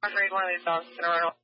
Raid one of these dogs is going to run away.